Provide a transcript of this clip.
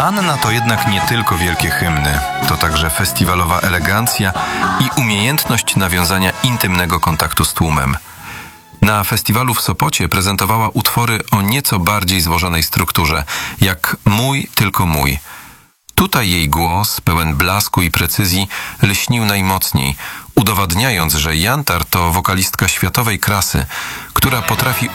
Anna to jednak nie tylko wielkie hymny, to także festiwalowa elegancja i umiejętność nawiązania intymnego kontaktu z tłumem. Na festiwalu w Sopocie prezentowała utwory o nieco bardziej złożonej strukturze, jak Mój, tylko mój. Tutaj jej głos, pełen blasku i precyzji, lśnił najmocniej, udowadniając, że Jantar to wokalistka światowej klasy, która potrafi